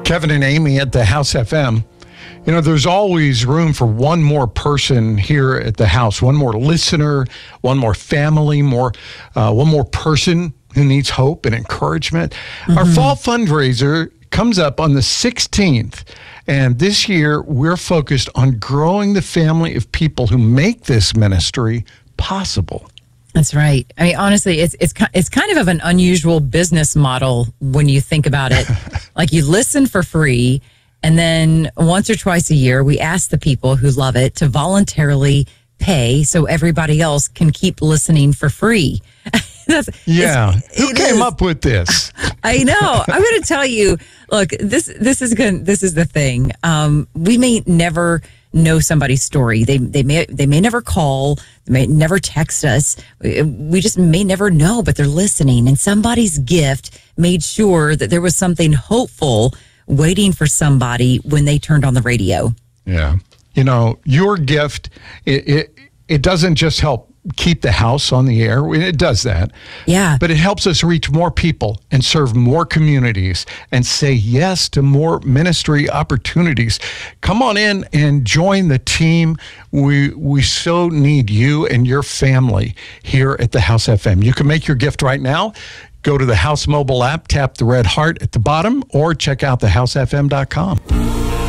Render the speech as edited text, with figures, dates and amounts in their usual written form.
Kevin and Amy at the House FM. You know, there's always room for one more person here at the house, one more listener, one more family, one more person who needs hope and encouragement. Mm-hmm. Our fall fundraiser comes up on the 16th. And this year, we're focused on growing the family of people who make this ministry possible. That's right. I mean, honestly, it's kind of an unusual business model when you think about it. Like, you listen for free, and then once or twice a year, we ask the people who love it to voluntarily pay so everybody else can keep listening for free. Who came up with this? I know. I'm going to tell you. Look, this is the thing. We may never know somebody's story. They may never call. They may never text us. We just may never know, but they're listening. And somebody's gift made sure that there was something hopeful waiting for somebody when they turned on the radio. Yeah. You know, your gift, it doesn't just help keep the house on the air. It does that. Yeah. But it helps us reach more people and serve more communities and say yes to more ministry opportunities. Come on in and join the team. We so need you and your family here at the House FM. You can make your gift right now. Go to the House mobile app, tap the red heart at the bottom, or check out thehousefm.com.